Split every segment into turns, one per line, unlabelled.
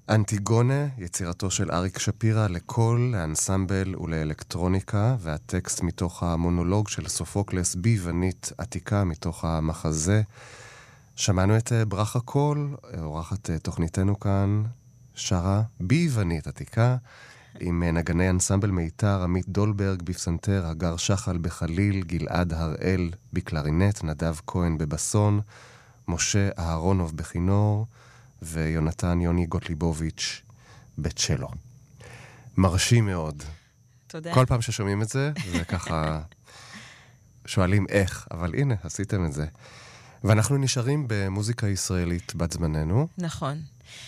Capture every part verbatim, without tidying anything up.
אנטיגונה, יצירתו של אריק שפירא לקול, לאנסמבל ולאלקטרוניקה, והטקסט מתוך המונולוג של סופוקלס ביוונית עתיקה מתוך המחזה. שמענו את ברכה קול, אורחת תוכניתנו כאן, שרה ביוונית עתיקה, עם נגני אנסמבל מיתר, עמית דולברג בפסנתר, הגר שחל בחליל, גלעד הראל בקלרינט, נדב כהן בבסון, משה אהרונוב בכינור, ויונתן יוני גוטליבוביץ' בצ'לו. מרשים מאוד.
תודה.
כל פעם ששומעים את זה, זה ככה שואלים איך, אבל הנה, עשיתם את זה. ואנחנו נשארים במוזיקה ישראלית בת זמננו.
נכון.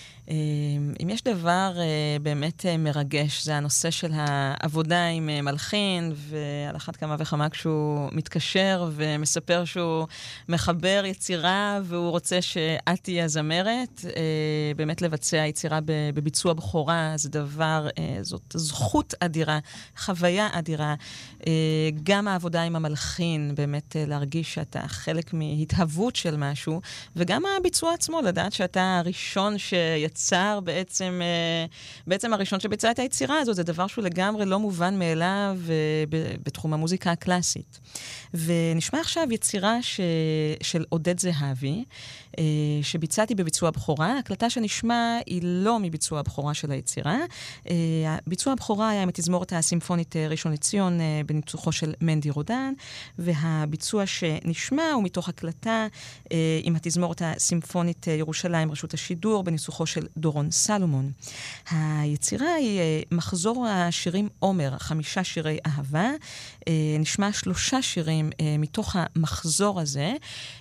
אם יש דבר באמת מרגש, זה הנושא של העבודה עם מלחין, ועל אחת כמה וכמה כשהוא מתקשר ומספר שהוא מחבר יצירה, והוא רוצה שאת תהיה הזמרת, באמת לבצע יצירה בביצוע בכורה, זה דבר, זאת זכות אדירה, חוויה אדירה. גם העבודה עם המלחין, באמת להרגיש שאתה חלק מהתהוות של משהו, וגם הביצוע עצמו, לדעת שאתה הראשון שיצא, יצר בעצם, בעצם הראשון שביצע את היצירה הזאת, זה דבר שהוא לגמרי לא מובן מאליו בתחום המוזיקה הקלאסית. ונשמע עכשיו יצירה ש... של עודד זהבי, שביצעתי בביצוע הבכורה. הקלטה שנשמע היא לא מביצוע הבכורה של היצירה. ביצוע הבכורה היה עם התזמורת הסימפונית ראשון לציון בניצוחו של מנדי רודן, והביצוע שנשמע הוא מתוך הקלטה עם התזמורת הסימפונית ירושלים רשות השידור בניצוחו של דורון סלומון. היצירה היא מחזור השירים עומר, חמישה שירי אהבה. נשמע שלושה שירים מתוך המחזור הזה.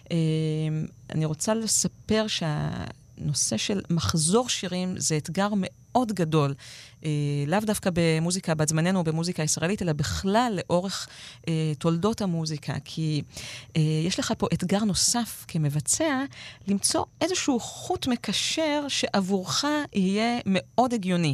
אני רוצה לספר שהנושא של מחזור שירים זה אתגר מאוד גדול, לאו דווקא במוזיקה בת זמננו או במוזיקה ישראלית, אלא בכלל לאורך תולדות המוזיקה, כי יש לך פה אתגר נוסף כמבצע, למצוא איזשהו חוט מקשר שעבורך יהיה מאוד הגיוני.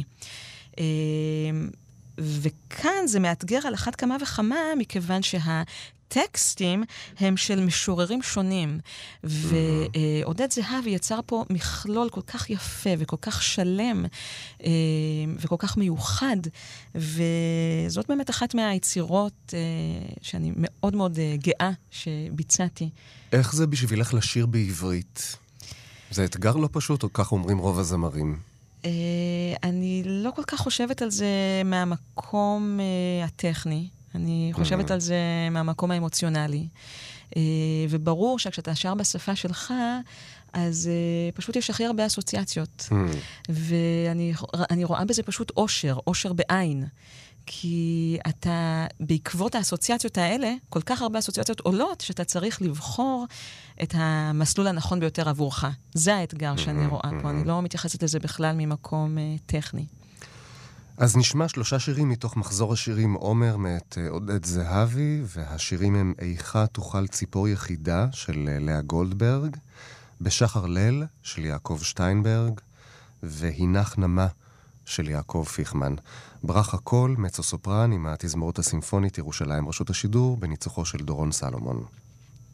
וכאן זה מאתגר על אחת כמה וכמה, מכיוון שהטקסטים הם של משוררים שונים, ועודד זהבי יצר פה מכלול כל כך יפה וכל כך שלם וכל כך מיוחד, וזאת באמת אחת מהיצירות שאני מאוד מאוד גאה שביצעתי.
איך זה בשבילך לשיר בעברית? זה אתגר לא פשוט, או כך אומרים רוב הזמרים?
אני לא כל כך חושבת על זה מהמקום הטכני, אני חושבת על זה מהמקום האמוציונלי. וברור שכשאתה שר בשפה שלך, אז פשוט יש הכי הרבה אסוציאציות. ואני רואה בזה פשוט אושר, אושר בעין. כי אתה, בעקבות האסוציאציות האלה, כל כך הרבה אסוציאציות עולות, שאתה צריך לבחור את המסלול הנכון ביותר עבורך. זה האתגר שאני רואה פה. אני לא מתייחסת לזה בכלל ממקום טכני.
אז נשמע שלושה שירים מתוך מחזור השירים עומר מאת עודד זהבי, והשירים הם איכה תוכל ציפור יחידה של לאה גולדברג, בשחר ליל של יעקב שטיינברג, והינך נמה של יעקב פיכמן. ברכה קול, מצו סופרן עם התזמורת הסימפונית ירושלים רשות השידור בניצוחו של דורון סלומון.